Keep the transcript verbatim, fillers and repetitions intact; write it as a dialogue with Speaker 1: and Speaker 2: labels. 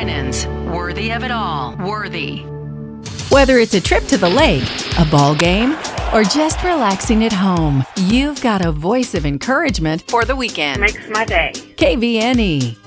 Speaker 1: Winans. Worthy of it all. Worthy.
Speaker 2: Whether it's a trip to the lake, a ball game, or just relaxing at home, you've got a voice of encouragement for the weekend.
Speaker 3: Makes my day.
Speaker 2: K V N E.